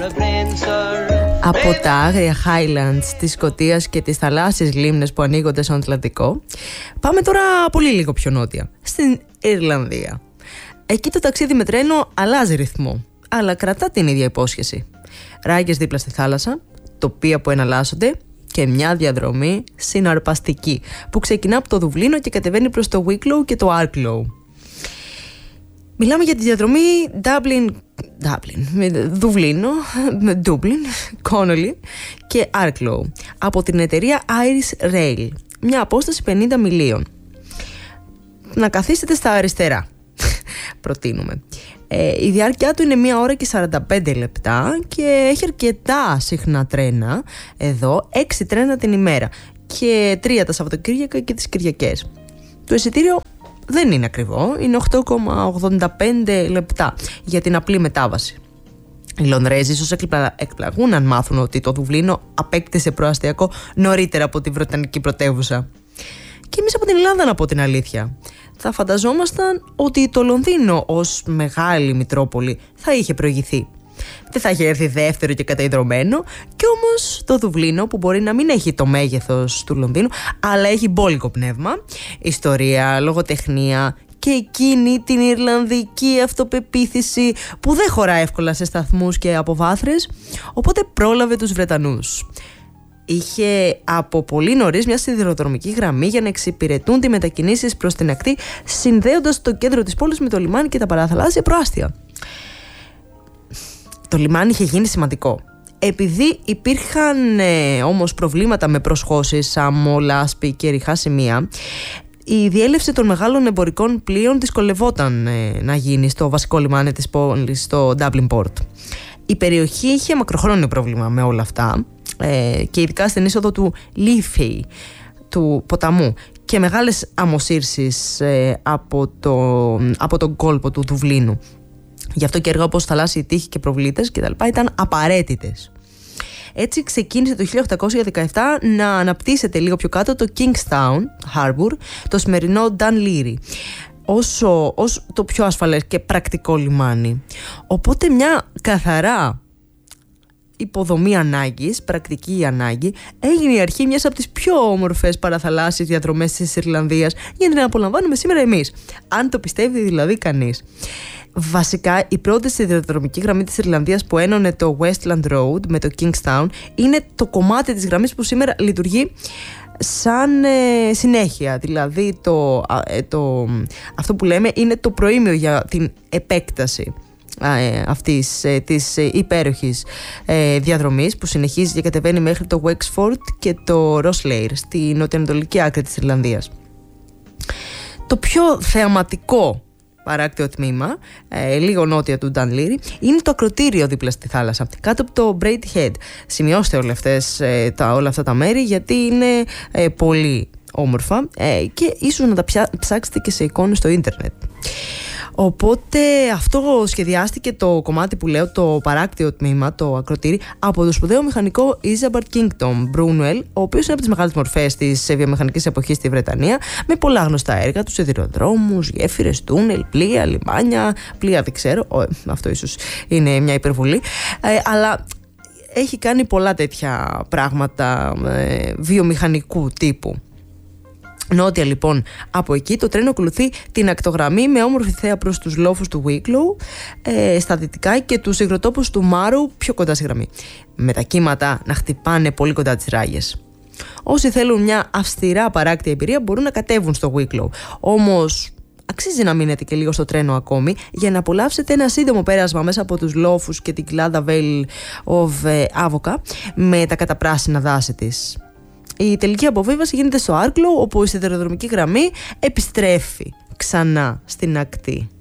Από τα άγρια Highlands της Σκωτίας και τις θαλάσσιες λίμνες που ανοίγονται στον Ατλαντικό, πάμε τώρα πολύ λίγο πιο νότια, στην Ιρλανδία. Εκεί το ταξίδι με τρένο αλλάζει ρυθμό, αλλά κρατά την ίδια υπόσχεση. Ράγκες δίπλα στη θάλασσα, τοπία που εναλλάσσονται και μια διαδρομή συναρπαστική που ξεκινά από το Δουβλίνο και κατεβαίνει προς το Wicklow και το Arklow. Μιλάμε για τη διαδρομή Δουβλίνο, Connolly και Arklow από την εταιρεία Irish Rail, μια απόσταση 50 μιλίων. Να καθίσετε στα αριστερά, προτείνουμε. Η διάρκεια του είναι 1 ώρα και 45 λεπτά και έχει αρκετά συχνά τρένα εδώ, 6 τρένα την ημέρα και 3 τα Σαββατοκύριακα και τις Κυριακές. Το εισιτήριο δεν είναι ακριβό, είναι 8,85 λεπτά για την απλή μετάβαση. Οι Λονδρέζοι ίσως εκπλαγούν αν μάθουν ότι το Δουβλίνο απέκτησε προαστιακό νωρίτερα από τη Βρετανική πρωτεύουσα. Και εμείς από την Ελλάδα, να πω την αλήθεια, θα φανταζόμασταν ότι το Λονδίνο ως μεγάλη μητρόπολη θα είχε προηγηθεί. Δεν θα είχε έρθει δεύτερο και καταϊδρωμένο, και όμως το Δουβλίνο, που μπορεί να μην έχει το μέγεθος του Λονδίνου, αλλά έχει μπόλικο πνεύμα, ιστορία, λογοτεχνία και εκείνη την Ιρλανδική αυτοπεποίθηση που δεν χωρά εύκολα σε σταθμούς και αποβάθρες, οπότε πρόλαβε τους Βρετανούς. Είχε από πολύ νωρίς μια σιδηροδρομική γραμμή για να εξυπηρετούν τις μετακινήσεις προς την ακτή, συνδέοντας το κέντρο της πόλης με το λιμάνι και τα παραθαλάσσια προάστια. Το λιμάνι είχε γίνει σημαντικό. Επειδή υπήρχαν όμως προβλήματα με προσχώσεις, άμμο, λάσπη και ρηχά σημεία, η διέλευση των μεγάλων εμπορικών πλοίων δυσκολευόταν να γίνει στο βασικό λιμάνι της πόλης, στο Dublin Port. Η περιοχή είχε μακροχρόνιο πρόβλημα με όλα αυτά, και ειδικά στην είσοδο του Liffey, του ποταμού, και μεγάλες αμμοσύρσεις από τον κόλπο του Δουβλίνου. Γι' αυτό και έργα όπως θαλάσσιοι τείχοι και προβλήτες κτλ. Ήταν απαραίτητες. Έτσι ξεκίνησε το 1817 να αναπτύσσεται λίγο πιο κάτω το Kingstown Harbour, το σημερινό Dunleary, ως το πιο ασφαλές και πρακτικό λιμάνι. Οπότε μια καθαρά υποδομή ανάγκης, πρακτική ανάγκη, έγινε η αρχή μιας από τις πιο όμορφες παραθαλάσσιες διαδρομές της Ιρλανδίας για να την απολαμβάνουμε σήμερα εμείς, αν το πιστεύει δηλαδή κανείς. Βασικά, η πρώτη σιδηροδρομική γραμμή της Ιρλανδίας που ένωνε το Westland Road με το Kingstown είναι το κομμάτι της γραμμής που σήμερα λειτουργεί σαν συνέχεια. Δηλαδή αυτό που λέμε είναι το προήμιο για την επέκταση αυτής της υπέροχης διαδρομής που συνεχίζει και κατεβαίνει μέχρι το Wexford και το Rosslare στη νοτιοανατολική άκρη της Ιρλανδίας. Το πιο θεαματικό παράκτιο τμήμα, λίγο νότια του Dunleary, είναι το ακρωτήριο δίπλα στη θάλασσα, κάτω από το Braidhead. Σημειώστε όλα αυτά τα μέρη, γιατί είναι πολύ όμορφα και ίσως να τα ψάξετε και σε εικόνες στο ίντερνετ. Οπότε αυτό σχεδιάστηκε, το κομμάτι που λέω, το παράκτιο τμήμα, το ακροτήρι, από το σπουδαίο μηχανικό Isambard Kingdom Brunel, ο οποίος είναι από τις μεγάλες μορφές της βιομηχανικής εποχής στη Βρετανία, με πολλά γνωστά έργα, τους σιδηροδρόμους, γέφυρες, τούνελ, πλοία, λιμάνια, πλοία δεν ξέρω, αυτό ίσως είναι μια υπερβολή, αλλά έχει κάνει πολλά τέτοια πράγματα βιομηχανικού τύπου. Νότια λοιπόν από εκεί το τρένο ακολουθεί την ακτογραμμή με όμορφη θέα προς τους λόφους του Wicklow στα δυτικά και τους υγροτόπους του Marrow πιο κοντά στη γραμμή, με τα κύματα να χτυπάνε πολύ κοντά τις ράγες. Όσοι θέλουν μια αυστηρά παράκτια εμπειρία μπορούν να κατέβουν στο Wicklow, όμως αξίζει να μείνετε και λίγο στο τρένο ακόμη για να απολαύσετε ένα σύντομο πέρασμα μέσα από τους λόφους και την κοιλάδα Vale of Avoca με τα καταπράσινα δάση της. Η τελική αποβίβαση γίνεται στο Arklow, όπου η σιδηροδρομική γραμμή επιστρέφει ξανά στην ακτή.